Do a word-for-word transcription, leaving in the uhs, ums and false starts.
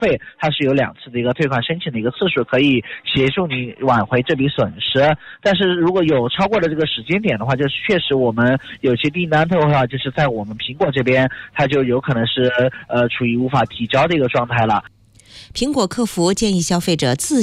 费，它是有两次的一个退款申请的一个次数，可以协助你挽回这笔损失。但是如果有超过的这个时间点的话，就是确实我们有些订单的话，就是在我们苹果这边，它就有可能是呃处于无法提交的一个状态了。 苹果客服建议消费者自